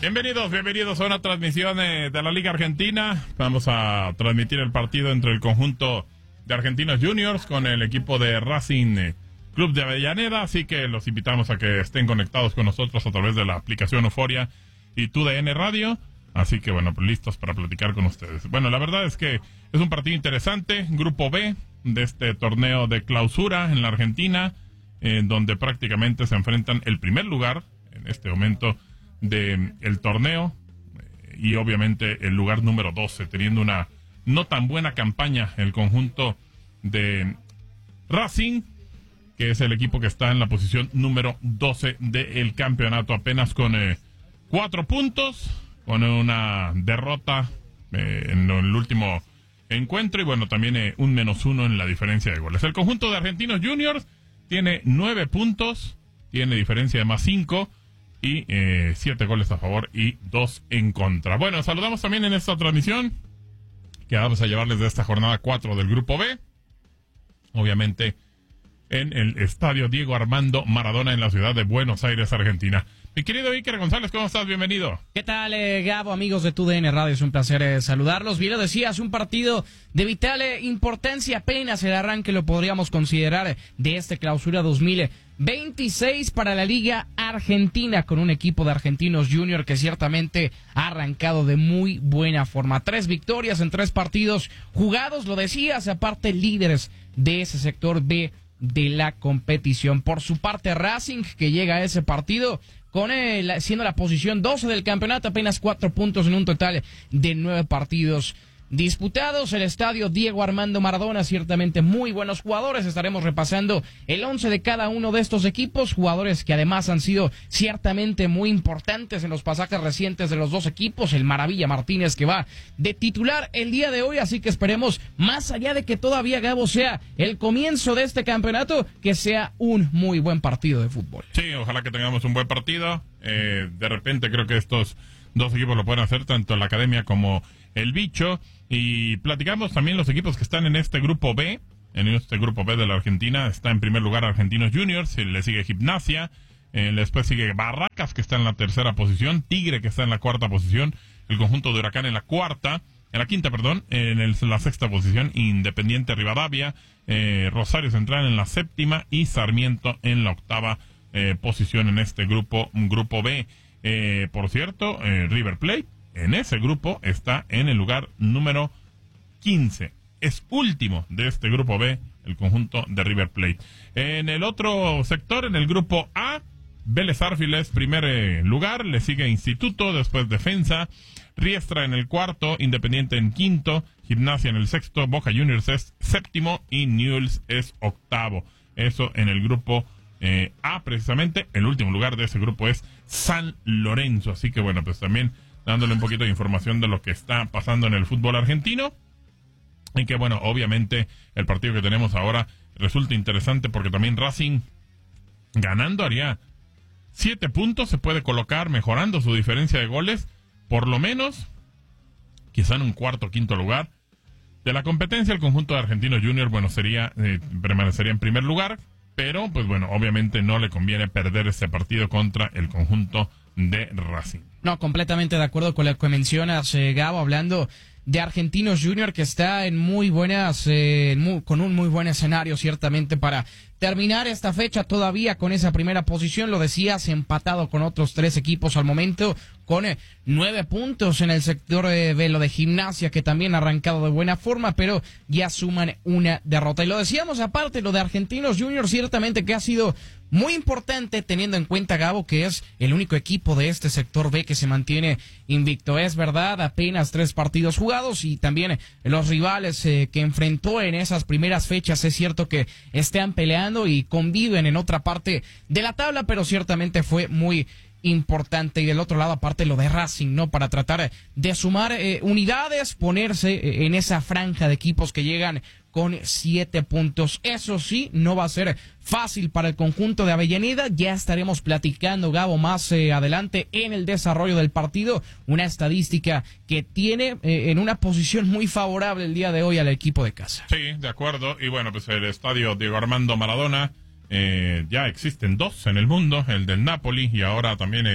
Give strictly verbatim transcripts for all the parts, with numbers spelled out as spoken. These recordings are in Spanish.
Bienvenidos, bienvenidos a una transmisión eh, de la Liga Argentina. Vamos a transmitir el partido entre el conjunto de Argentinos Juniors con el equipo de Racing eh, Club de Avellaneda, así que los invitamos a que estén conectados con nosotros a través de la aplicación Euforia y T U D N Radio, así que bueno, pues listos para platicar con ustedes. Bueno, la verdad es que es un partido interesante, Grupo B de este torneo de clausura en la Argentina, en donde prácticamente se enfrentan el primer lugar en este momento del el torneo eh, y obviamente el lugar número doce, teniendo una no tan buena campaña el conjunto de Racing, que es el equipo que está en la posición número doce del campeonato, apenas con eh, cuatro puntos, con una derrota eh, en el último encuentro y bueno, también eh, un menos uno en la diferencia de goles. El conjunto de Argentinos Juniors tiene nueve puntos, tiene diferencia de más cinco y eh, siete goles a favor y dos en contra. Bueno, saludamos también en esta transmisión que vamos a llevarles de esta jornada cuatro del Grupo B, obviamente en el Estadio Diego Armando Maradona en la ciudad de Buenos Aires, Argentina. Mi querido Iker González, ¿cómo estás? Bienvenido. ¿Qué tal, eh, Gabo, amigos de T U D N Radio? Es un placer eh, saludarlos. Bien lo decías, un partido de vital eh, importancia, apenas el arranque lo podríamos considerar eh, de este clausura dos mil veintiséis para la Liga Argentina, con un equipo de Argentinos Junior que ciertamente ha arrancado de muy buena forma. Tres victorias en tres partidos jugados, lo decías, aparte líderes de ese sector B de la competición. Por su parte, Racing, que llega a ese partido con el, siendo la posición doce del campeonato, apenas cuatro puntos en un total de nueve partidos disputados. El estadio Diego Armando Maradona, ciertamente muy buenos jugadores. Estaremos repasando el once de cada uno de estos equipos, jugadores que además han sido ciertamente muy importantes en los pasajes recientes de los dos equipos. El Maravilla Martínez, que va de titular el día de hoy, así que esperemos, más allá de que todavía, Gabo, sea el comienzo de este campeonato, que sea un muy buen partido de fútbol. Sí, ojalá que tengamos un buen partido. Eh, de repente creo que estos dos equipos lo pueden hacer, tanto la Academia como el Bicho. Y platicamos también los equipos que están en este Grupo B. En este Grupo B de la Argentina está en primer lugar Argentinos Juniors, le sigue Gimnasia, eh, después sigue Barracas, que está en la tercera posición, Tigre, que está en la cuarta posición, el conjunto de Huracán en la cuarta, en la quinta, perdón, en el, la sexta posición, Independiente Rivadavia, eh, Rosario Central en la séptima y Sarmiento en la octava eh, posición en este grupo, Grupo B. Eh, por cierto, eh, River Plate en ese grupo está en el lugar número quince. Es último de este Grupo B, el conjunto de River Plate. En el otro sector, en el Grupo A, Vélez Arfiel es primer eh, lugar, le sigue Instituto, después Defensa, Riestra en el cuarto, Independiente en quinto, Gimnasia en el sexto, Boca Juniors es séptimo y Newell's es octavo. Eso en el Grupo eh, A, precisamente. El último lugar de ese grupo es San Lorenzo. Así que bueno, pues también dándole un poquito de información de lo que está pasando en el fútbol argentino. Y que bueno, obviamente el partido que tenemos ahora resulta interesante porque también Racing, ganando, haría siete puntos, se puede colocar mejorando su diferencia de goles, por lo menos, quizá en un cuarto o quinto lugar de la competencia. El conjunto de Argentinos Juniors, bueno, sería eh, permanecería en primer lugar, pero pues bueno, obviamente no le conviene perder este partido contra el conjunto de Racing. No, completamente de acuerdo con lo que mencionas, eh, Gabo, hablando de Argentinos Junior, que está en muy buenas, eh, muy, con un muy buen escenario ciertamente para terminar esta fecha todavía con esa primera posición. Lo decías, empatado con otros tres equipos al momento, con eh, nueve puntos en el sector eh, de lo de Gimnasia, que también ha arrancado de buena forma, pero ya suman una derrota. Y lo decíamos, aparte, lo de Argentinos Junior, ciertamente que ha sido muy importante, teniendo en cuenta, Gabo, que es el único equipo de este sector B que se mantiene invicto. Es verdad, apenas tres partidos jugados y también los rivales eh, que enfrentó en esas primeras fechas, es cierto que están peleando y conviven en otra parte de la tabla, pero ciertamente fue muy importante. Y del otro lado, aparte, lo de Racing, ¿no? Para tratar de sumar eh, unidades, ponerse eh, en esa franja de equipos que llegan con siete puntos. Eso sí, no va a ser fácil para el conjunto de Avellaneda. Ya estaremos platicando, Gabo, más eh, adelante en el desarrollo del partido. Una estadística que tiene eh, en una posición muy favorable el día de hoy al equipo de casa. Sí, de acuerdo. Y bueno, pues el estadio Diego Armando Maradona, eh, ya existen dos en el mundo, el del Napoli y ahora también eh,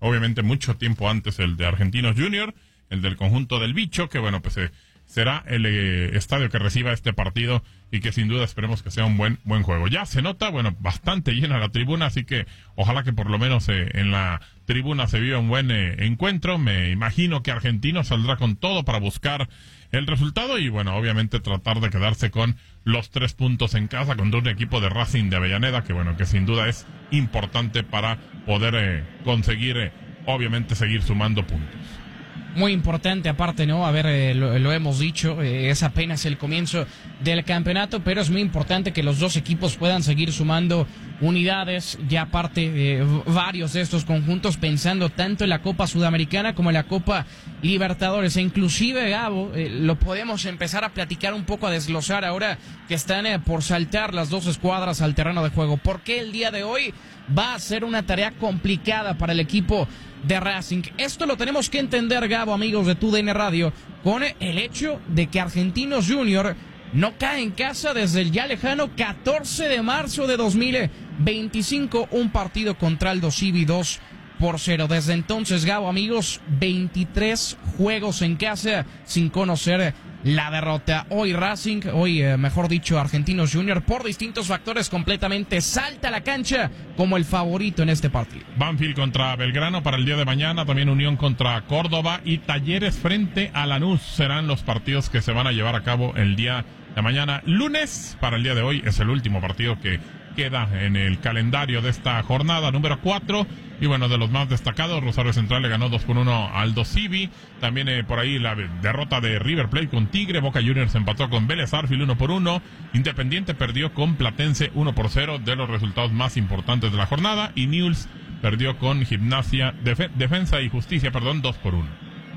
obviamente mucho tiempo antes el de Argentinos Junior, el del conjunto del Bicho, que bueno, pues eh, será el eh, estadio que reciba este partido y que sin duda esperemos que sea un buen buen juego. Ya se nota, bueno, bastante llena la tribuna, así que ojalá que por lo menos eh, en la tribuna se viva un buen eh, encuentro. Me imagino que Argentino saldrá con todo para buscar el resultado y bueno, obviamente tratar de quedarse con los tres puntos en casa contra un equipo de Racing de Avellaneda, que bueno, que sin duda es importante para poder eh, conseguir, eh, obviamente, seguir sumando puntos. Muy importante aparte, ¿no? A ver, eh, lo, lo hemos dicho, eh, es apenas el comienzo del campeonato, pero es muy importante que los dos equipos puedan seguir sumando unidades, ya aparte eh, varios de estos conjuntos pensando tanto en la Copa Sudamericana como en la Copa Libertadores, e inclusive, Gabo, eh, lo podemos empezar a platicar un poco, a desglosar ahora que están eh, por saltar las dos escuadras al terreno de juego. ¿Por qué el día de hoy va a ser una tarea complicada para el equipo de Racing? Esto lo tenemos que entender, Gabo, amigos de T U D N Radio, con el hecho de que Argentinos Junior no cae en casa desde el ya lejano catorce de marzo de dos mil veinticinco, un partido contra Aldo Civi dos por cero. Desde entonces, Gabo, amigos, veintitrés juegos en casa sin conocer la derrota. Hoy Racing, hoy eh, mejor dicho Argentinos Junior, por distintos factores completamente salta a la cancha como el favorito en este partido. Banfield contra Belgrano para el día de mañana, también Unión contra Córdoba y Talleres frente a Lanús serán los partidos que se van a llevar a cabo el día de mañana. Lunes, para el día de hoy, es el último partido que queda en el calendario de esta jornada número cuatro. Y bueno, de los más destacados, Rosario Central le ganó dos por uno a Aldo Civi. También eh, por ahí la derrota de River Plate con Tigre. Boca Juniors empató con Vélez Sarsfield uno por uno. Independiente perdió con Platense uno por cero, de los resultados más importantes de la jornada. Y Newell's perdió con Gimnasia, Def- Defensa y Justicia, perdón, dos por uno.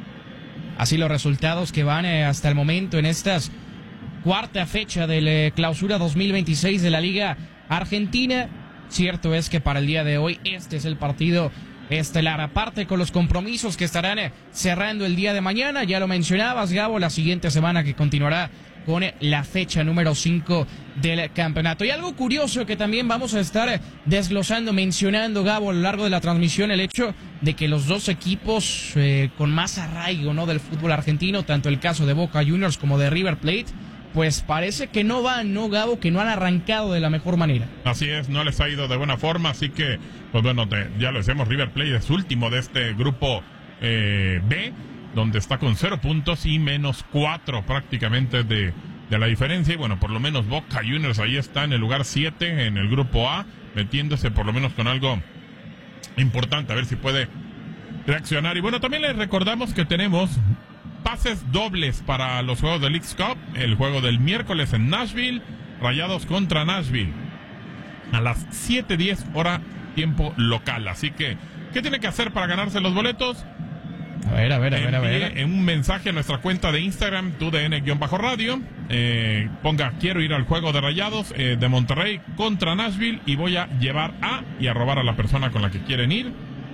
Así los resultados que van eh, hasta el momento en estas cuarta fecha de la clausura dos mil veintiséis de la Liga Argentina. Cierto es que para el día de hoy este es el partido estelar, aparte con los compromisos que estarán cerrando el día de mañana. Ya lo mencionabas, Gabo, la siguiente semana que continuará con la fecha número cinco del campeonato. Y algo curioso que también vamos a estar desglosando, mencionando, Gabo, a lo largo de la transmisión, el hecho de que los dos equipos eh, con más arraigo, ¿no?, del fútbol argentino, tanto el caso de Boca Juniors como de River Plate, pues parece que no van, ¿no, Gabo? Que no han arrancado de la mejor manera. Así es, no les ha ido de buena forma, así que, pues bueno, te, ya lo decimos, River Plate es último de este grupo eh, B, donde está con cero puntos y menos cuatro prácticamente de, de la diferencia. Y bueno, por lo menos Boca Juniors ahí está en el lugar siete en el grupo A, metiéndose por lo menos con algo importante, a ver si puede reaccionar. Y bueno, también les recordamos que tenemos pases dobles para los juegos de Leagues Cup. El juego del miércoles en Nashville, Rayados contra Nashville, a las siete diez hora tiempo local. Así que, ¿qué tiene que hacer para ganarse los boletos? A ver, a ver, a ver, a ver. En un mensaje a nuestra cuenta de Instagram, T U D N-radio, eh, ponga, quiero ir al juego de Rayados eh, de Monterrey contra Nashville y voy a llevar a y a robar a la persona con la que quieren ir,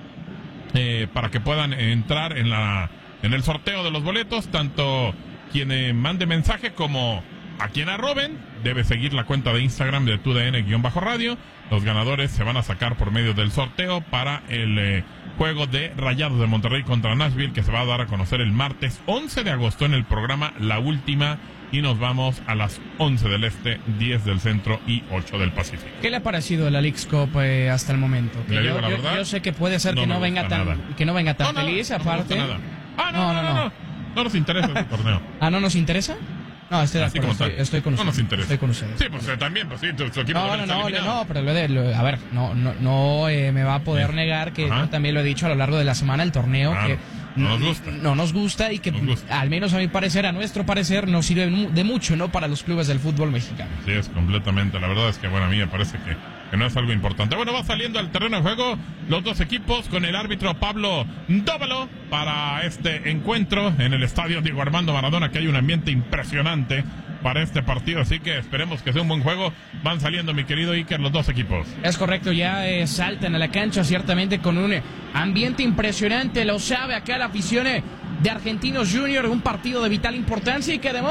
eh, para que puedan entrar en la en el sorteo de los boletos. Tanto quien eh, mande mensaje como a quien arroben debe seguir la cuenta de Instagram de T U D N-radio. Los ganadores se van a sacar por medio del sorteo para el eh, juego de Rayados de Monterrey contra Nashville, que se va a dar a conocer el martes once de agosto en el programa La Última, y nos vamos a las once del este, diez del centro y ocho del Pacífico. ¿Qué le ha parecido la Leagues Cup eh, hasta el momento? Que ¿Le yo, digo la yo, verdad? yo sé que puede ser No que me no venga gusta tan nada. que no venga tan No, no, feliz, no me aparte. gusta nada. Ah, no, no, no, no, no. No nos interesa ese torneo. Ah, ¿no nos interesa? No, estoy de Así acuerdo, como estoy, tal. estoy con No ustedes. nos interesa. Estoy con ustedes. Sí, pues eh, también, pues sí, tu, tu equipo No, no, también está no, eliminado. no, pero lo de, lo- a ver, no, no, no eh, me va a poder Sí. negar que Ajá. yo también lo he dicho a lo largo de la semana, el torneo, Claro. que No nos gusta. no nos gusta y que Nos gusta. al menos a mi parecer, a nuestro parecer, nos sirve mu- de mucho, ¿no?, para los clubes del fútbol mexicano. Sí, es completamente. La verdad es que, bueno, a mí me parece que, que no es algo importante. Bueno, va saliendo al terreno de juego los dos equipos con el árbitro Pablo Dóvalo para este encuentro en el estadio Diego Armando Maradona, que hay un ambiente impresionante para este partido, así que esperemos que sea un buen juego. Van saliendo, mi querido Iker, los dos equipos. Es correcto, ya eh, saltan a la cancha ciertamente con un eh, ambiente impresionante, lo sabe acá la afición eh, de Argentinos Junior, un partido de vital importancia y que además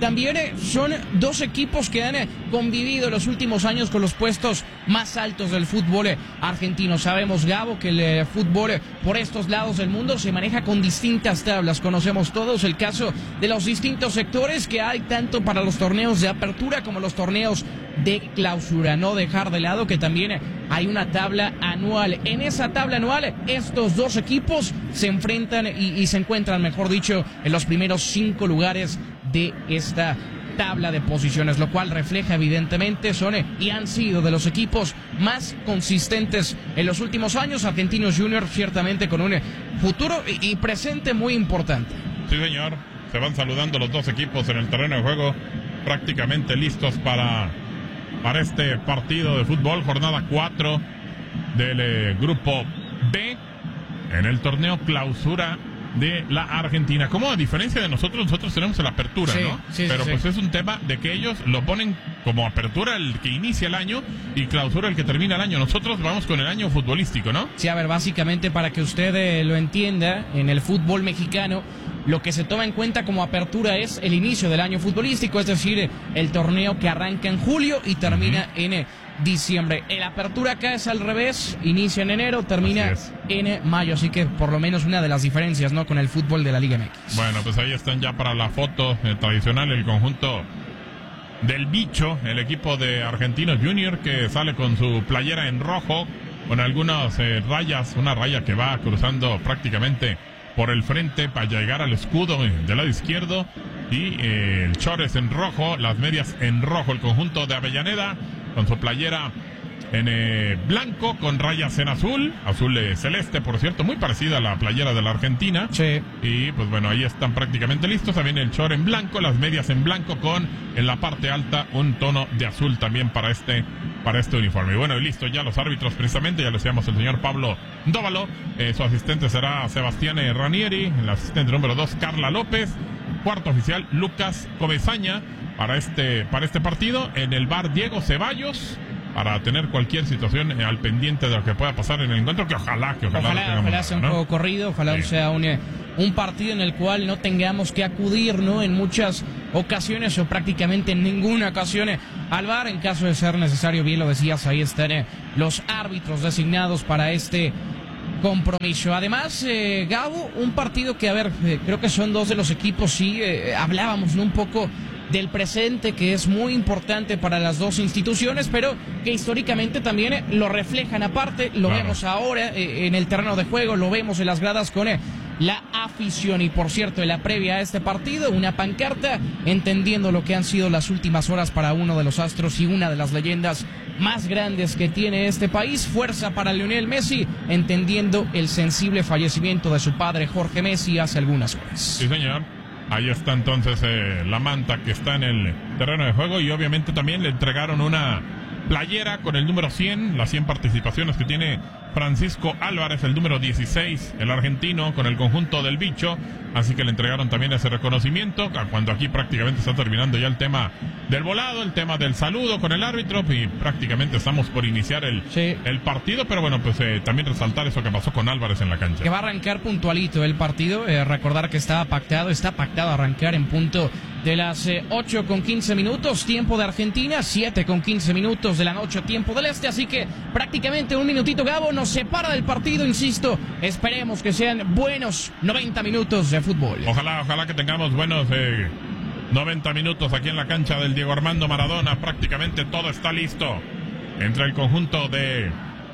también eh, son dos equipos que han eh, convivido los últimos años con los puestos más altos del fútbol eh, argentino. Sabemos, Gabo, que el eh, fútbol eh, por estos lados del mundo se maneja con distintas tablas. Conocemos todos el caso de los distintos sectores que hay tanto para los torneos de apertura como los torneos de clausura. No dejar de lado que también hay una tabla anual. En esa tabla anual estos dos equipos se enfrentan y, y se encuentran, mejor dicho, en los primeros cinco lugares de esta tabla de posiciones, lo cual refleja evidentemente son y han sido de los equipos más consistentes en los últimos años. Argentinos Juniors ciertamente con un futuro y, y presente muy importante. Sí, señor, se van saludando los dos equipos en el terreno de juego, prácticamente listos para para este partido de fútbol, jornada cuatro del eh, grupo B en el torneo clausura de la Argentina. Como a diferencia de nosotros, nosotros tenemos la apertura, sí, ¿no? Sí, Pero sí, pues sí. es un tema de que ellos lo ponen como apertura el que inicia el año y clausura el que termina el año. Nosotros vamos con el año futbolístico, ¿no? Sí, a ver, básicamente para que usted eh, lo entienda, en el fútbol mexicano lo que se toma en cuenta como apertura es el inicio del año futbolístico, es decir, el torneo que arranca en julio y termina uh-huh. en diciembre. La apertura acá es al revés, inicia en enero, termina en mayo, así que por lo menos una de las diferencias, ¿no?, con el fútbol de la Liga M X. Bueno, pues ahí están ya para la foto eh, tradicional el conjunto del Bicho, el equipo de Argentinos Junior, que sale con su playera en rojo, con algunas eh, rayas, una raya que va cruzando prácticamente por el frente para llegar al escudo del lado izquierdo, y eh, el shorts en rojo, las medias en rojo, el conjunto de Avellaneda con su playera en eh, blanco con rayas en azul, azul eh, celeste, por cierto, muy parecida a la playera de la Argentina. Sí. Y pues bueno, ahí están prácticamente listos. También el short en blanco, las medias en blanco con en la parte alta un tono de azul también para este para este uniforme. Y bueno, y listo, ya los árbitros precisamente, ya lo decíamos, el señor Pablo Dóvalo, eh, su asistente será Sebastián eh, Ranieri, el asistente número dos Carla López, cuarto oficial Lucas Comesaña para este para este partido. En el bar Diego Ceballos, para tener cualquier situación eh, al pendiente de lo que pueda pasar en el encuentro, que ojalá, que ojalá, ojalá, ojalá sea un, ¿no?, juego corrido, ojalá sí. sea un, un partido en el cual no tengamos que acudir, ¿no?, en muchas ocasiones o prácticamente en ninguna ocasión al V A R, en caso de ser necesario. Bien lo decías, ahí están eh, los árbitros designados para este compromiso. Además, eh, Gabo, un partido que, a ver, eh, creo que son dos de los equipos, sí, eh, hablábamos, ¿no?, un poco del presente, que es muy importante para las dos instituciones, pero que históricamente también eh, lo reflejan aparte, lo claro. vemos ahora eh, en el terreno de juego, lo vemos en las gradas con eh, la afición. Y por cierto, en la previa a este partido, una pancarta entendiendo lo que han sido las últimas horas para uno de los astros y una de las leyendas más grandes que tiene este país. Fuerza para Lionel Messi, entendiendo el sensible fallecimiento de su padre Jorge Messi hace algunas horas. Sí, señor. Ahí está entonces eh, la manta que está en el terreno de juego, y obviamente también le entregaron una playera con el número cien, las cien participaciones que tiene Francisco Álvarez, el número dieciséis, el argentino, con el conjunto del Bicho. Así que le entregaron también ese reconocimiento, cuando aquí prácticamente está terminando ya el tema del volado, el tema del saludo con el árbitro, y prácticamente estamos por iniciar el, sí. el partido. Pero bueno, pues eh, también resaltar eso que pasó con Álvarez en la cancha. Que va a arrancar puntualito el partido, eh, recordar que estaba pactado, está pactado arrancar en punto de las eh, ocho con quince minutos, tiempo de Argentina, siete con quince minutos de la noche, tiempo del este, así que prácticamente un minutito, Gabo, nos separa del partido, insisto, esperemos que sean buenos noventa minutos de fútbol. Ojalá, ojalá que tengamos buenos eh, noventa minutos aquí en la cancha del Diego Armando Maradona. Prácticamente todo está listo entre el conjunto de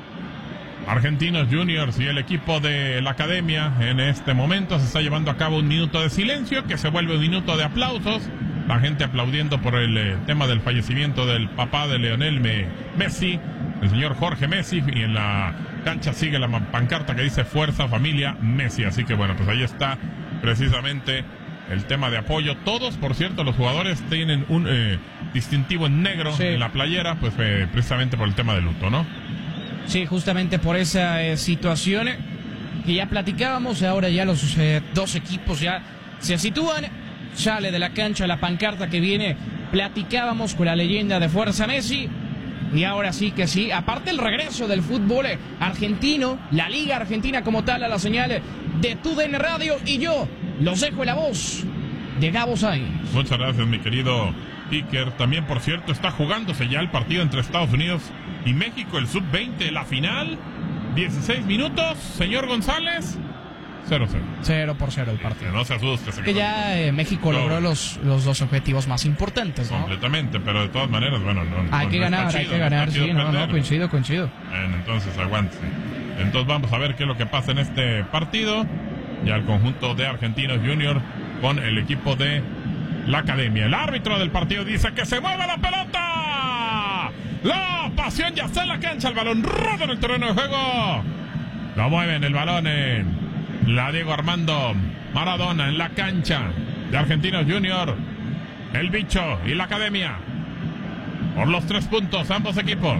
Argentinos Juniors y el equipo de la academia. En este momento se está llevando a cabo un minuto de silencio, que se vuelve un minuto de aplausos. La gente aplaudiendo por el eh, tema del fallecimiento del papá de Lionel Messi, el señor Jorge Messi. Y en la cancha sigue la pancarta que dice Fuerza Familia Messi. Así que bueno, pues ahí está precisamente el tema de apoyo. Todos, por cierto, los jugadores tienen un eh, distintivo en negro sí. en la playera, pues eh, precisamente por el tema de luto, ¿no? Sí, justamente por esa eh, situación que ya platicábamos. Ahora ya los eh, dos equipos ya se sitúan. Sale de la cancha la pancarta que viene, platicábamos con la leyenda de Fuerza Messi. Y ahora sí que sí, aparte el regreso del fútbol argentino, la Liga Argentina como tal, a la señal de TUDN Radio. Y yo los dejo en la voz de Gabo Sainz. Muchas gracias, mi querido Iker. También, por cierto, está jugándose ya el partido entre Estados Unidos y México, el sub veinte, la final. dieciséis minutos, señor González. cero cero. cero por cero el partido. No se asuste. Que ya eh, México no. logró los, los dos objetivos más importantes, ¿no? Completamente, pero de todas maneras, bueno, no. Hay no, que no ganar, chido, hay que ganar, no sí, no, no, coincido, coincido. Bueno, entonces aguante. Entonces vamos a ver qué es lo que pasa en este partido. Ya el conjunto de Argentinos Junior con el equipo de la Academia. El árbitro del partido dice que se mueve la pelota. La pasión ya está en la cancha. El balón roda en el terreno de juego. Lo mueven el balón en la Diego Armando Maradona en la cancha de Argentinos Junior. El bicho y la Academia. Por los tres puntos, ambos equipos.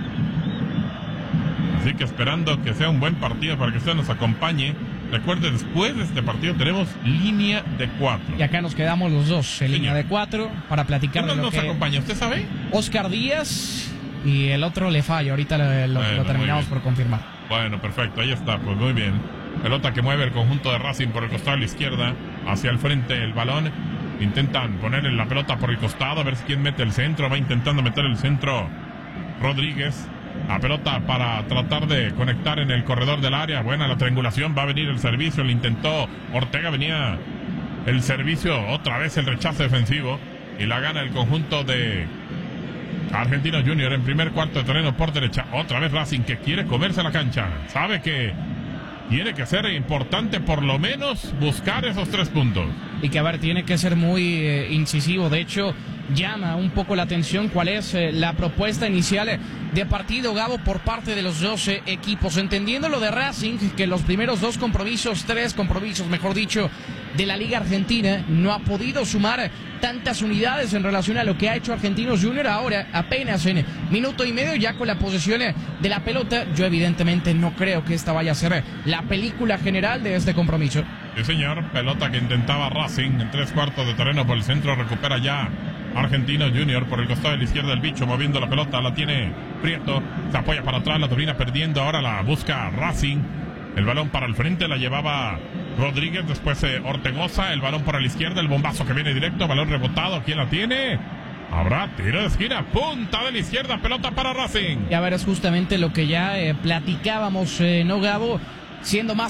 Así que esperando que sea un buen partido para que usted nos acompañe. Recuerde, después de este partido tenemos línea de cuatro. Y acá nos quedamos los dos en línea de cuatro para platicar de lo nos que... acompaña? ¿Usted sabe? Oscar Díaz y el otro le falla. Ahorita lo, lo, bueno, lo terminamos por confirmar. Bueno, perfecto. Ahí está, pues muy bien. Pelota que mueve el conjunto de Racing por el costado a la izquierda. Hacia el frente el balón. Intentan ponerle la pelota por el costado. A ver si quién mete el centro. Va intentando meter el centro Rodríguez. La pelota para tratar de conectar en el corredor del área. Buena la triangulación. Va a venir el servicio. Lo intentó Ortega. Venía el servicio. Otra vez el rechazo defensivo. Y la gana el conjunto de Argentinos Junior en primer cuarto de terreno por derecha. Otra vez Racing que quiere comerse la cancha. Sabe que tiene que ser importante por lo menos buscar esos tres puntos. Y que a ver, tiene que ser muy eh, incisivo. De hecho, llama un poco la atención cuál es eh, la propuesta inicial de partido, Gabo, por parte de los dos eh, equipos. Entendiendo lo de Racing, que los primeros dos compromisos, tres compromisos, mejor dicho, de la Liga Argentina, no ha podido sumar tantas unidades en relación a lo que ha hecho Argentinos Junior. Ahora, apenas en minuto y medio, ya con la posesión de la pelota. Yo evidentemente no creo que esta vaya a ser la película general de este compromiso. Sí, señor. Pelota que intentaba Racing en tres cuartos de terreno por el centro. Recupera ya Argentinos Junior por el costado de la izquierda del bicho, moviendo la pelota. La tiene Prieto. Se apoya para atrás, la termina perdiendo. Ahora la busca Racing. El balón para el frente la llevaba Rodríguez, después eh, Ortegoza, el balón para la izquierda, el bombazo que viene directo, balón rebotado, ¿quién la tiene? Habrá tiro de esquina, punta de la izquierda, pelota para Racing. Y a ver, es justamente lo que ya eh, platicábamos, eh, ¿no, Gabo? Siendo más